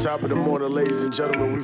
Top of the morning, ladies and gentlemen. We